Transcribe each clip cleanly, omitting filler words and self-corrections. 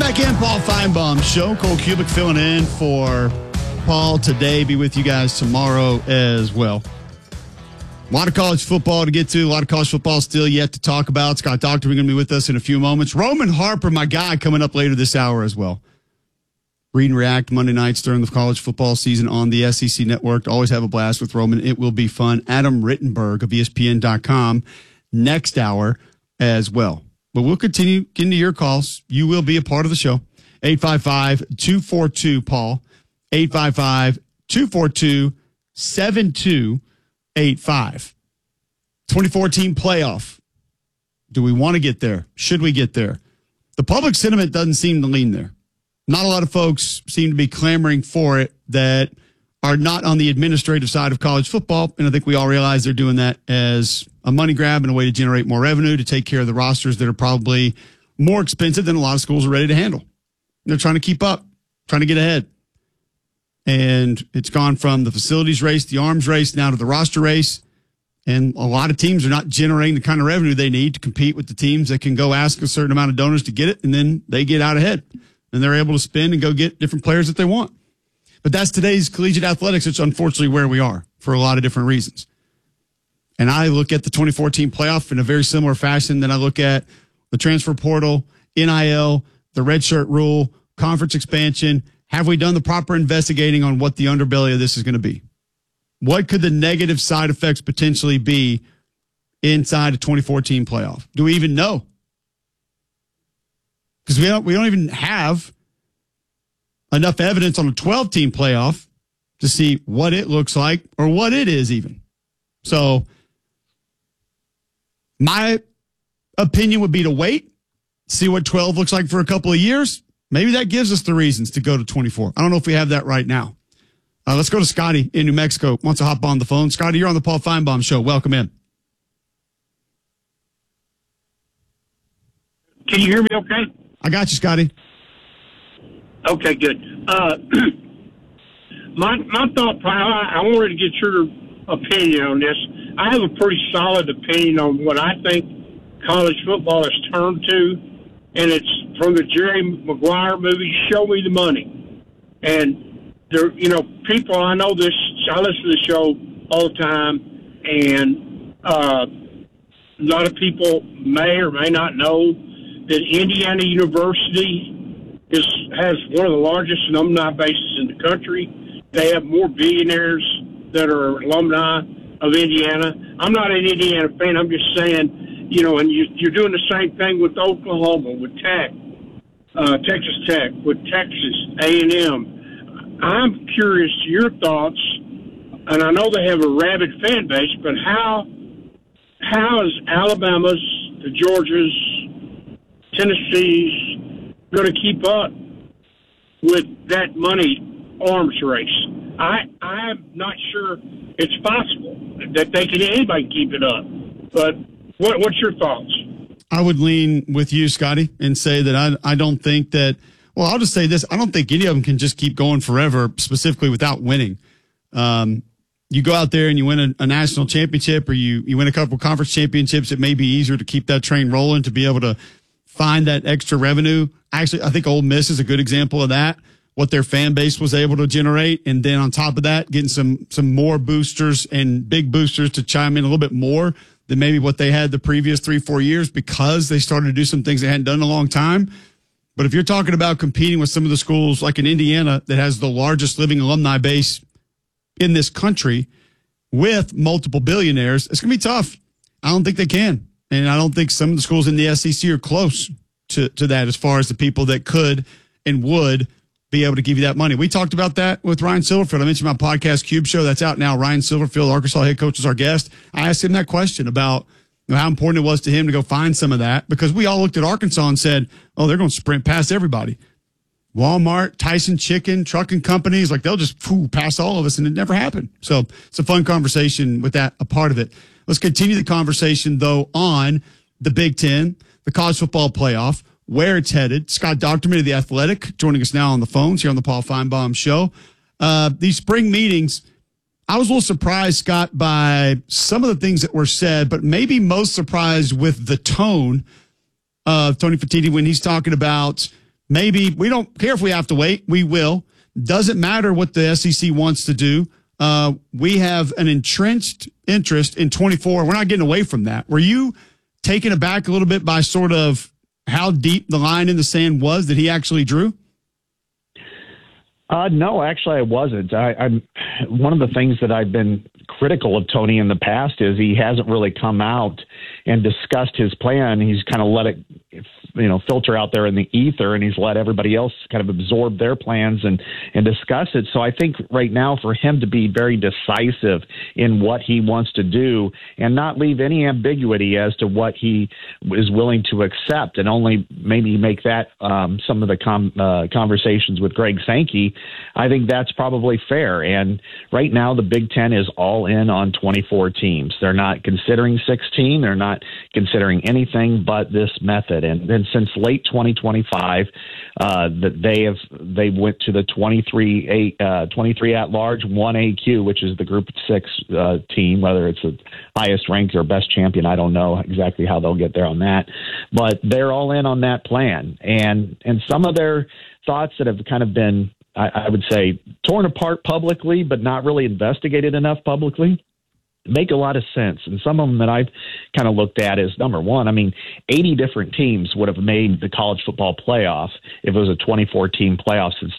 Back in Paul Feinbaum Show. Cole Cubic filling in for Paul today. Be with you guys tomorrow as well. A lot of college football to get to. A lot of college football still yet to talk about. Scott Doctor going to be with us in a few moments. Roman Harper, my guy, coming up later this hour as well. Read and React Monday nights during the college football season on the SEC Network. Always have a blast with Roman. It will be fun. Adam Rittenberg of ESPN.com next hour as well. But we'll continue getting to your calls. You will be a part of the show. 855-242-PAUL. 855-242-7285. 2014 playoff. Do we want to get there? Should we get there? The public sentiment doesn't seem to lean there. Not a lot of folks seem to be clamoring for it that are not on the administrative side of college football. And I think we all realize they're doing that as a money grab and a way to generate more revenue to take care of the rosters that are probably more expensive than a lot of schools are ready to handle. They're trying to keep up, trying to get ahead. And it's gone from the facilities race, the arms race, now to the roster race. And a lot of teams are not generating the kind of revenue they need to compete with the teams that can go ask a certain amount of donors to get it, and then they get out ahead. And they're able to spend and go get different players that they want. But that's today's collegiate athletics. It's unfortunately where we are for a lot of different reasons. And I look at the 2014 playoff in a very similar fashion than I look at the transfer portal, NIL, the redshirt rule, conference expansion. Have we done the proper investigating on what the underbelly of this is going to be? What could the negative side effects potentially be inside a 2014 playoff? Do we even know? Because we don't even have enough evidence on a 12-team playoff to see what it looks like or what it is even. So my opinion would be to wait, see what 12 looks like for a couple of years. Maybe that gives us the reasons to go to 24. I don't know if we have that right now. Let's go to Scotty in New Mexico. Wants to hop on the phone. Scotty, you're on the Paul Feinbaum Show. Welcome in. Can you hear me okay? I got you, Scotty. Okay, good. My thought, I wanted to get your opinion on this. I have a pretty solid opinion on what I think college football has turned to, and it's from the Jerry Maguire movie, Show Me the Money. And there, people, I know this, I listen to the show all the time, and a lot of people may or may not know that Indiana University has one of the largest alumni bases in the country. They have more billionaires that are alumni of Indiana. I'm not an Indiana fan. I'm just saying, and you're doing the same thing with Oklahoma, with Texas Tech, with Texas A&M. I'm curious to your thoughts, and I know they have a rabid fan base, but how is Alabama's, the Georgia's, Tennessee's going to keep up with that money arms race? I'm not sure it's possible that anybody keep it up. But what's your thoughts? I would lean with you, Scotty, and say that I don't think that. Well, I'll just say this: I don't think any of them can just keep going forever, specifically without winning. You go out there and you win a national championship, or you win a couple conference championships. It may be easier to keep that train rolling, to be able to find that extra revenue. Actually, I think Ole Miss is a good example of that, what their fan base was able to generate. And then on top of that, getting some more boosters and big boosters to chime in a little bit more than maybe what they had the previous 3-4 years, because they started to do some things they hadn't done in a long time. But if you're talking about competing with some of the schools like in Indiana that has the largest living alumni base in this country with multiple billionaires, it's going to be tough. I don't think they can. And I don't think some of the schools in the SEC are close to that as far as the people that could and would be able to give you that money. We talked about that with Ryan Silverfield. I mentioned my podcast Cube Show. That's out now. Ryan Silverfield, Arkansas head coach, is our guest. I asked him that question about how important it was to him to go find some of that, because we all looked at Arkansas and said, oh, they're going to sprint past everybody. Walmart, Tyson Chicken, trucking companies, like they'll just pass all of us, and it never happened. So it's a fun conversation with that, a part of it. Let's continue the conversation, though, on the Big Ten, the college football playoff, where it's headed. Scott Docterman of The Athletic joining us now on the phones here on the Paul Feinbaum Show. These spring meetings, I was a little surprised, Scott, by some of the things that were said, but maybe most surprised with the tone of Tony Fertitta when he's talking about maybe we don't care if we have to wait. We will. Doesn't matter what the SEC wants to do. We have an entrenched interest in 24. We're not getting away from that. Were you taken aback a little bit by sort of how deep the line in the sand was that he actually drew? No, actually, I wasn't. I'm one of the things that I've been critical of Tony in the past is he hasn't really come out and discussed his plan. He's kind of let it, filter out there in the ether, and he's let everybody else kind of absorb their plans and discuss it. So I think right now for him to be very decisive in what he wants to do and not leave any ambiguity as to what he is willing to accept, and only maybe make that some of the conversations with Greg Sankey, I think that's probably fair. And right now the Big Ten is all in on 24 teams. They're not considering 16. They're not considering anything but this method. And then since late 2025, that they went to the 23 at large, 1 AQ, which is the Group 6 team. Whether it's the highest ranked or best champion, I don't know exactly how they'll get there on that. But they're all in on that plan. And some of their thoughts that have kind of been, I would say, torn apart publicly, but not really investigated enough publicly, make a lot of sense. And some of them that I've kind of looked at is, number one, 80 different teams would have made the college football playoff if it was a 24-team playoff since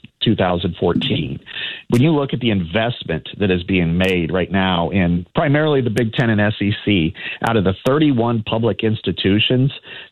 2014. When you look at the investment that is being made right now in primarily the Big Ten and SEC, out of the 31 public institutions,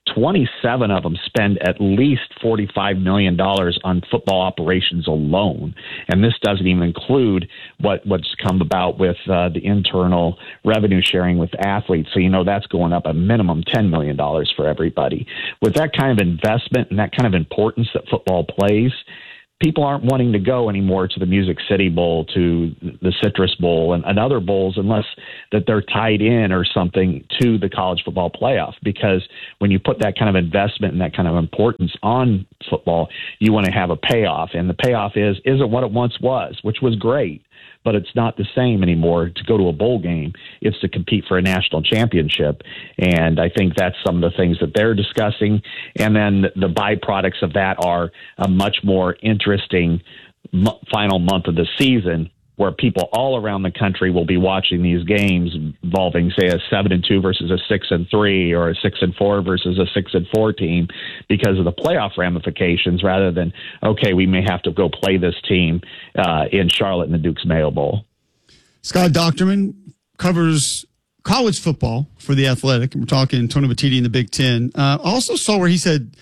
27 of them spend at least $45 million on football operations alone. And this doesn't even include what's come about with the internal revenue sharing with athletes. So, that's going up a minimum $10 million for everybody. With that kind of investment and that kind of importance that football plays, people aren't wanting to go anymore to the Music City Bowl, to the Citrus Bowl, and other bowls unless that they're tied in or something to the college football playoff. Because when you put that kind of investment and that kind of importance on football, you want to have a payoff. And the payoff isn't what it once was, which was great. But it's not the same anymore to go to a bowl game. It's to compete for a national championship. And I think that's some of the things that they're discussing. And then the byproducts of that are a much more interesting final month of the season, where people all around the country will be watching these games involving, say, a 7-2 versus a 6-3, or a 6-4 versus a 6-4 team, because of the playoff ramifications, rather than, okay, we may have to go play this team in Charlotte in the Duke's Mayo Bowl. Scott Docterman covers college football for The Athletic, and we're talking Tony Petitti in the Big Ten. Also saw where he said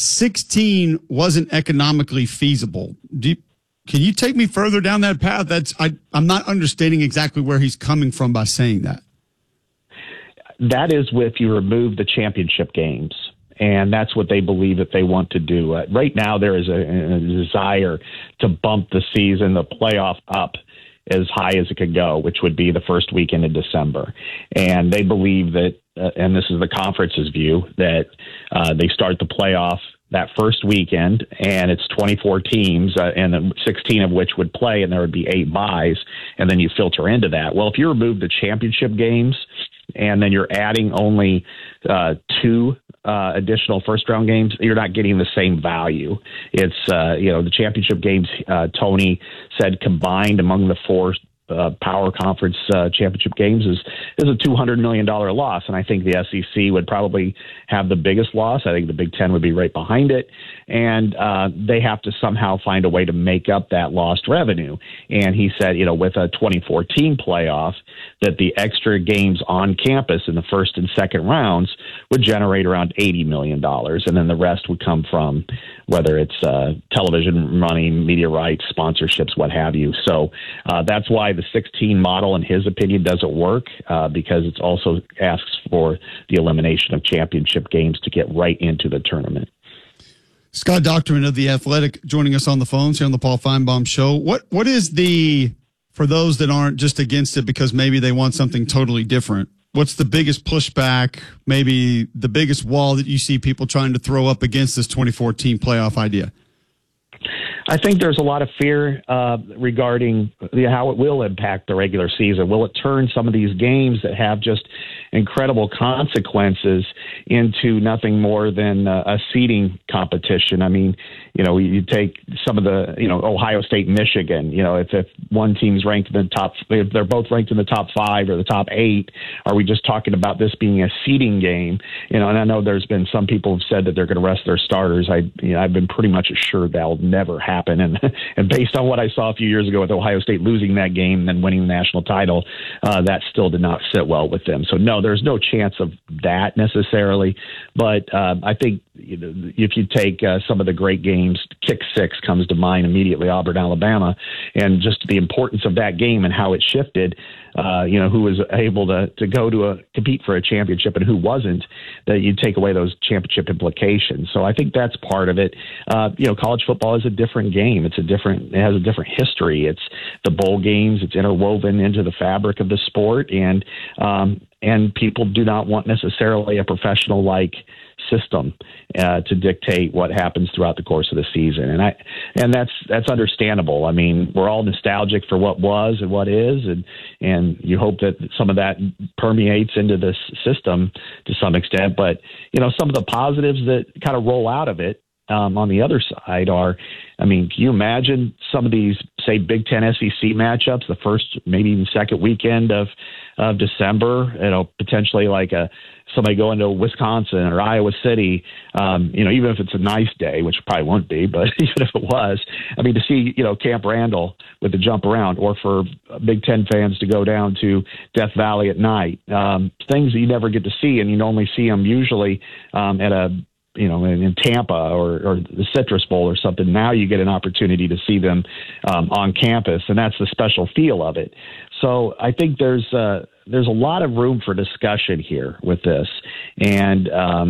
16 wasn't economically feasible. Can you take me further down that path? I'm not understanding exactly where he's coming from by saying that. That is if you remove the championship games, and that's what they believe that they want to do. Right now, there is a desire to bump the season, the playoff, up as high as it could go, which would be the first weekend in December. And they believe that, and this is the conference's view, that they start the playoff that first weekend, and it's 24 teams, and 16 of which would play, and there would be 8 byes, and then you filter into that. Well, if you remove the championship games, and then you're adding only 2 additional first-round games, you're not getting the same value. It's, the championship games, Tony said, combined among the 4 power conference championship games is a $200 million loss. And I think the SEC would probably have the biggest loss. I think the Big Ten would be right behind it. And they have to somehow find a way to make up that lost revenue. And he said, with a 2014 playoff, that the extra games on campus in the first and second rounds would generate around $80 million. And then the rest would come from whether it's television money, media rights, sponsorships, what have you. So that's why the 16 model, in his opinion, doesn't work, because it also asks for the elimination of championship games to get right into the tournament. Scott Docterman of The Athletic joining us on the phones here on the Paul Feinbaum Show. What is for those that aren't just against it because maybe they want something totally different, what's the biggest pushback, maybe the biggest wall that you see people trying to throw up against this 2014 playoff idea? I think there's a lot of fear regarding how it will impact the regular season. Will it turn some of these games that have just incredible consequences into nothing more than a seeding competition. I mean, you take some of the, Ohio State, Michigan, if one team's ranked in the top, if they're both ranked in the top 5 or the top 8, are we just talking about this being a seeding game? And I know there's been some people who've said that they're going to rest their starters. I've been pretty much assured that'll never happen. And based on what I saw a few years ago with Ohio State losing that game and then winning the national title, that still did not sit well with them. So no, there's no chance of that necessarily. But I think if you take some of the great games, Kick 6 comes to mind immediately, Auburn, Alabama, and just the importance of that game and how it shifted, who was able to go to compete for a championship and who wasn't, that you take away those championship implications. So I think that's part of it. College football is a different game. It has a different history. It's the bowl games. It's interwoven into the fabric of the sport, and people do not want necessarily a professional-like system to dictate what happens throughout the course of the season, and that's understandable. I mean, we're all nostalgic for what was and what is, and you hope that some of that permeates into this system to some extent. But some of the positives that kind of roll out of it on the other side are, can you imagine some of these, say, Big Ten SEC matchups, the first, maybe even second weekend of December, potentially like somebody going to Wisconsin or Iowa City, even if it's a nice day, which probably won't be, but even if it was, to see, Camp Randall with the jump around, or for Big Ten fans to go down to Death Valley at night, things that you never get to see, and you only see them usually at a, in Tampa or the Citrus Bowl or something. Now you get an opportunity to see them on campus, and that's the special feel of it. So I think there's a lot of room for discussion here with this, and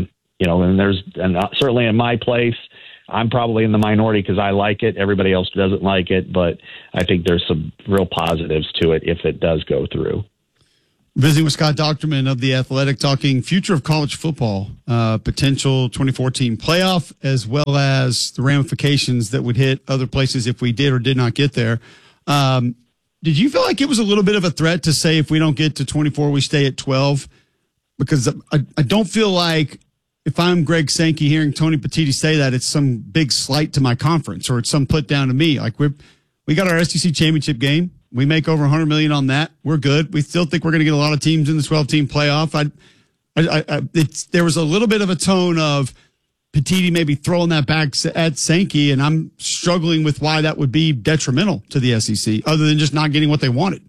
certainly in my place, I'm probably in the minority because I like it. Everybody else doesn't like it, but I think there's some real positives to it if it does go through. Visiting with Scott Docterman of The Athletic, talking future of college football, potential 2014 playoff, as well as the ramifications that would hit other places if we did or did not get there. Did you feel like it was a little bit of a threat to say if we don't get to 24, we stay at 12? Because I don't feel like if I'm Greg Sankey hearing Tony Petitti say that, it's some big slight to my conference or it's some put down to me. Like we got our SEC championship game. We make over $100 million on that. We're good. We still think we're going to get a lot of teams in the 12-team playoff. There was a little bit of a tone of Petitti maybe throwing that back at Sankey, and I'm struggling with why that would be detrimental to the SEC, other than just not getting what they wanted.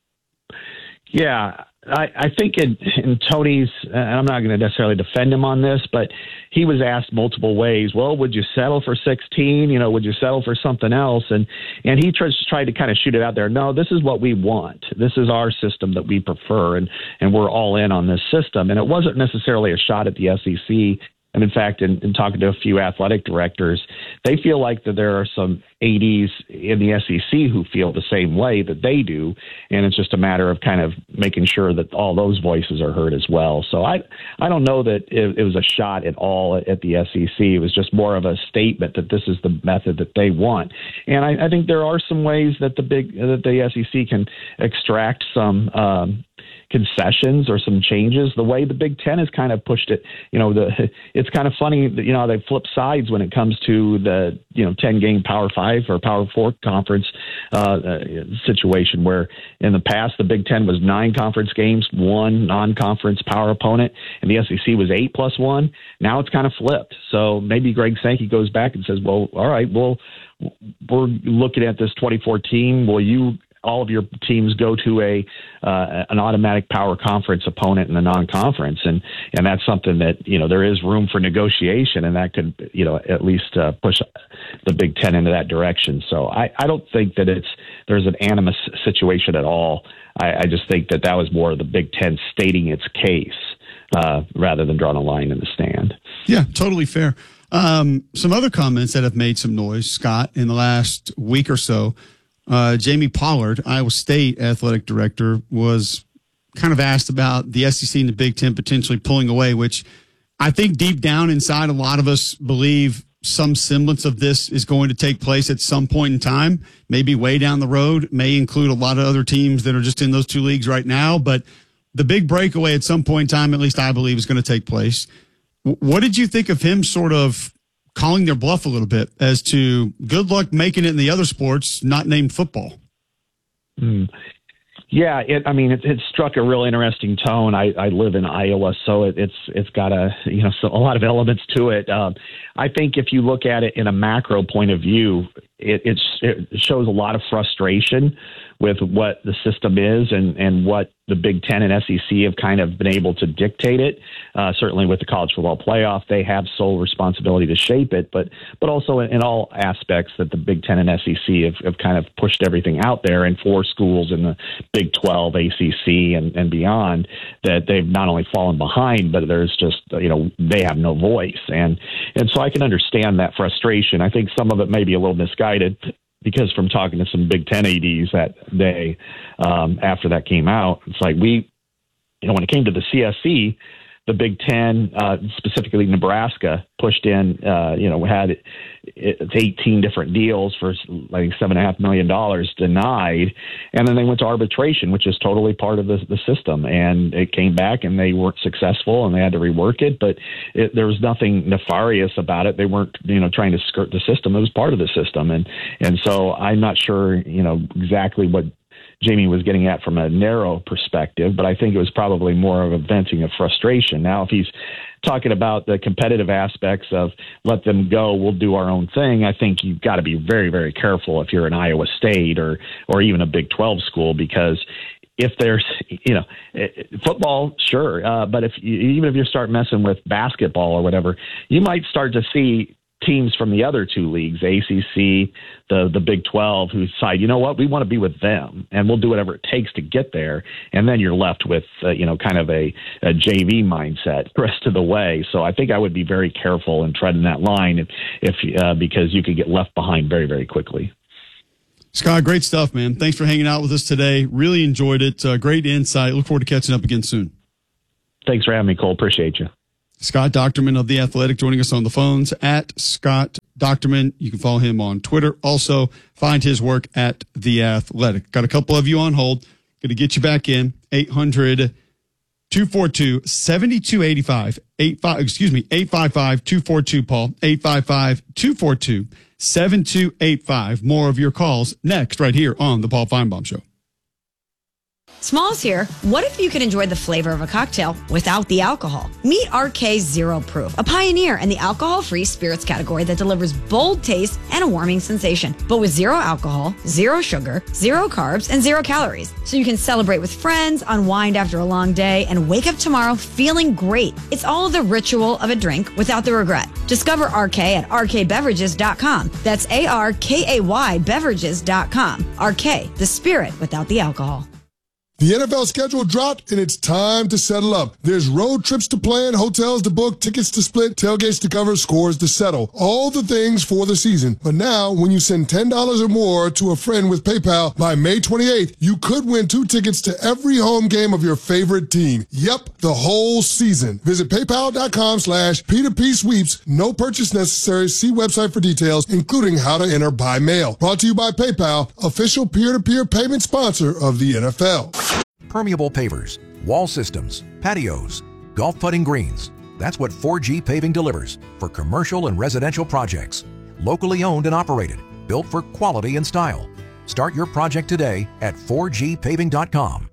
Yeah, I think in Tony's, and I'm not going to necessarily defend him on this, but he was asked multiple ways, well, would you settle for 16? Would you settle for something else? And he tried to kind of shoot it out there. No, this is what we want. This is our system that we prefer, and we're all in on this system. And it wasn't necessarily a shot at the SEC. And in fact, in talking to a few athletic directors, they feel like that there are some ADs in the SEC who feel the same way that they do. And it's just a matter of kind of making sure that all those voices are heard as well. So I don't know that it was a shot at all at the SEC. It was just more of a statement that this is the method that they want. And I think there are some ways that the SEC can extract some concessions or some changes. The way the Big Ten has kind of pushed it, it's kind of funny that, they flip sides when it comes to the, 10-game Power 5 or Power 4 conference situation, where in the past the Big Ten was 9 conference games, 1 non-conference power opponent, and the SEC was 8+1. Now it's kind of flipped. So maybe Greg Sankey goes back and says, well, all right, well, we're looking at this 2014. Will all of your teams go to an automatic power conference opponent in the non-conference, and that's something that there is room for negotiation, and that could at least push the Big Ten into that direction. So I don't think that there's an animus situation at all. I just think that was more of the Big Ten stating its case rather than drawing a line in the stand. Yeah, totally fair. Some other comments that have made some noise, Scott, in the last week or so. Jamie Pollard, Iowa State athletic director, was kind of asked about the SEC and the Big Ten potentially pulling away, which I think deep down inside, a lot of us believe some semblance of this is going to take place at some point in time, maybe way down the road, may include a lot of other teams that are just in those 2 leagues right now. But the big breakaway at some point in time, at least I believe, is going to take place. What did you think of him sort of calling their bluff a little bit as to good luck making it in the other sports not named football? Yeah, it struck a real interesting tone. I live in Iowa, so it's got a lot of elements to it. I think if you look at it in a macro point of view, it shows a lot of frustration with what the system is and what the Big Ten and SEC have kind of been able to dictate it. Certainly with the college football playoff, they have sole responsibility to shape it, but also in all aspects that the Big Ten and SEC have kind of pushed everything out there, and 4 schools in the Big 12, ACC, and beyond, that they've not only fallen behind, but there's just, they have no voice. And so I can understand that frustration. I think some of it may be a little misguided, because from talking to some Big Ten ADs that day after that came out, it's like when it came to the CSC, the Big Ten, specifically Nebraska, pushed in, had 18 different deals for like $7.5 million denied. And then they went to arbitration, which is totally part of the system. And it came back and they weren't successful and they had to rework it. But there was nothing nefarious about it. They weren't, trying to skirt the system. It was part of the system. And so I'm not sure, exactly what Jamie was getting at from a narrow perspective, but I think it was probably more of a venting of frustration. Now, if he's talking about the competitive aspects of let them go, we'll do our own thing, I think you've got to be very, very careful if you're an Iowa State or even a Big 12 school, because if there's, football, sure, but even if you start messing with basketball or whatever, you might start to see teams from the other 2 leagues, ACC, the Big 12, who decide, we want to be with them, and we'll do whatever it takes to get there. And then you're left with, kind of a JV mindset the rest of the way. So I think I would be very careful in treading that line because you could get left behind very, very quickly. Scott, great stuff, man. Thanks for hanging out with us today. Really enjoyed it. Great insight. Look forward to catching up again soon. Thanks for having me, Cole. Appreciate you. Scott Docterman of The Athletic joining us on the phones at Scott Docterman. You can follow him on Twitter. Also, find his work at The Athletic. Got a couple of you on hold. Going to get you back in. 800-242-7285. 855-242-PAUL. 855-242-7285. More of your calls next right here on The Paul Feinbaum Show. Smalls here. What if you could enjoy the flavor of a cocktail without the alcohol? Meet RK Zero Proof, a pioneer in the alcohol-free spirits category that delivers bold taste and a warming sensation, but with 0 alcohol, 0 sugar, 0 carbs, and 0 calories. So you can celebrate with friends, unwind after a long day, and wake up tomorrow feeling great. It's all the ritual of a drink without the regret. Discover RK at rkbeverages.com. That's ARKAY beverages.com. RK, the spirit without the alcohol. The NFL schedule dropped, and it's time to settle up. There's road trips to plan, hotels to book, tickets to split, tailgates to cover, scores to settle. All the things for the season. But now, when you send $10 or more to a friend with PayPal by May 28th, you could win 2 tickets to every home game of your favorite team. Yep, the whole season. Visit PayPal.com/P2P sweeps. No purchase necessary. See website for details, including how to enter by mail. Brought to you by PayPal, official peer-to-peer payment sponsor of the NFL. Permeable pavers, wall systems, patios, golf putting greens. That's what 4G Paving delivers for commercial and residential projects. Locally owned and operated, built for quality and style. Start your project today at 4gpaving.com.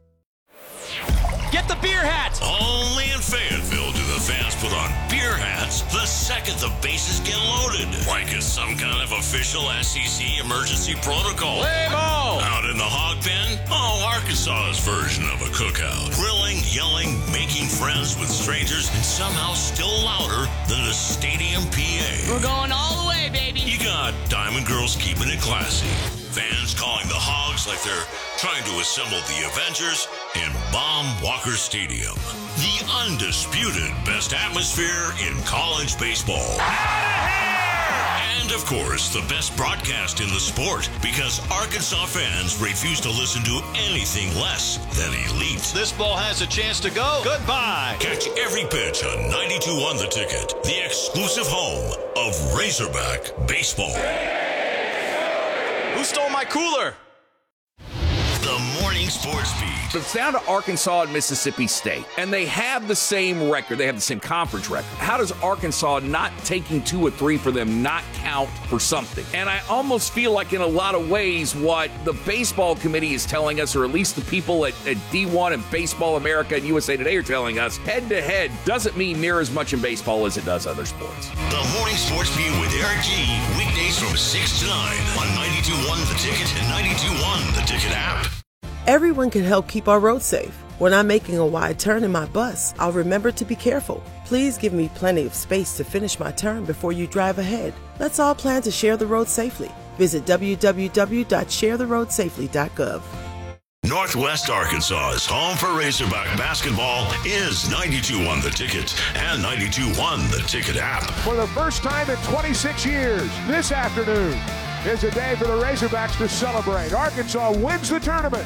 Get the beer hats! Only in Fayetteville do the fans put on beer hats the second the bases get loaded. Like it's some kind of official SEC emergency protocol. Play ball! Out in the hog pen? Oh, Arkansas's version of a cookout. Grilling, yelling, making friends with strangers, and somehow still louder than the stadium PA. We're going all the way, baby! You got Diamond Girls keeping it classy. Fans calling the Hogs like they're trying to assemble the Avengers in Baum Walker Stadium. The undisputed best atmosphere in college baseball. And, of course, the best broadcast in the sport, because Arkansas fans refuse to listen to anything less than elite. This ball has a chance to go. Goodbye. Catch every pitch on 92.1 The Ticket, the exclusive home of Razorback baseball. Who stole my cooler? The Morning Sports Beat. It's down to Arkansas and Mississippi State, and they have the same record. They have the same conference record. How does Arkansas not taking 2 or 3 for them not count for something? And I almost feel like in a lot of ways what the baseball committee is telling us, or at least the people at D1 and Baseball America and USA Today are telling us, head-to-head doesn't mean near as much in baseball as it does other sports. The Morning Sports Beat with Eric G. Weekdays from 6 to 9 on 92.1 The Ticket and 92.1 The Ticket app. Everyone can help keep our roads safe. When I'm making a wide turn in my bus, I'll remember to be careful. Please give me plenty of space to finish my turn before you drive ahead. Let's all plan to share the road safely. Visit www.sharetheroadsafely.gov. Northwest Arkansas's home for Razorback basketball is 92.1 The Ticket and 92.1 The Ticket app. For the first time in 26 years, this afternoon is a day for the Razorbacks to celebrate. Arkansas wins the tournament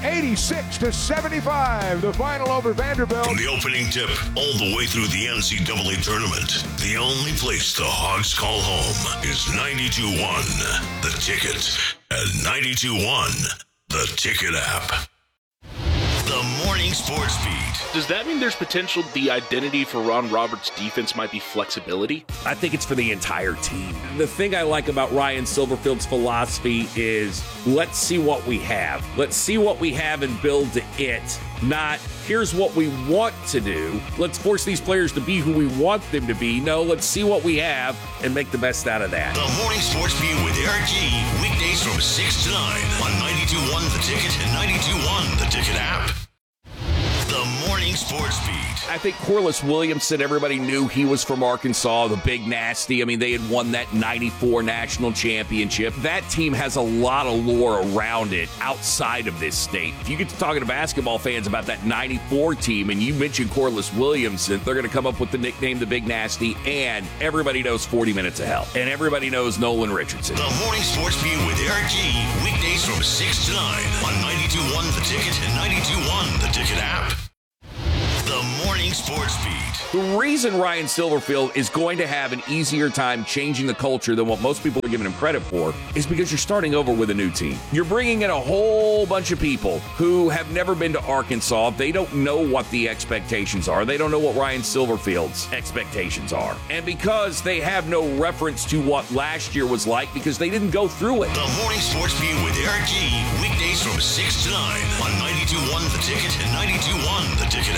86-75. The final over Vanderbilt. From the opening tip all the way through the NCAA tournament, the only place the Hogs call home is 92.1 The Ticket and 92.1 The Ticket app. The Morning Sports Beat. Does that mean there's potential the identity for Ron Roberts' defense might be flexibility? I think it's for the entire team. The thing I like about Ryan Silverfield's philosophy is let's see what we have. Let's see what we have and build to it. Not, here's what we want to do. Let's force these players to be who we want them to be. No, let's see what we have and make the best out of that. The Morning Sports Beat with Eric G. Weekdays from 6 to 9 on 92.1 The Ticket and 92.1 The Ticket app. The Morning Sports Beat. I think Corliss Williamson, everybody knew he was from Arkansas, the Big Nasty. I mean, they had won that 94 national championship. That team has a lot of lore around it outside of this state. If you get to talking to basketball fans about that 94 team and you mention Corliss Williamson, they're going to come up with the nickname the Big Nasty, and everybody knows 40 Minutes of Hell. And everybody knows Nolan Richardson. The Morning Sports Beat with Eric G. Weekdays from 6 to 9 on 92.1 The Ticket and 92.1 The Ticket app. The Morning Sports Beat. The reason Ryan Silverfield is going to have an easier time changing the culture than what most people are giving him credit for is because you're starting over with a new team. You're bringing in a whole bunch of people who have never been to Arkansas. They don't know what the expectations are. They don't know what Ryan Silverfield's expectations are. And because they have no reference to what last year was like because they didn't go through it. The Morning Sports Beat with Eric G. Weekdays from 6 to 9 on 92.1 The Ticket and 92.1 The Ticket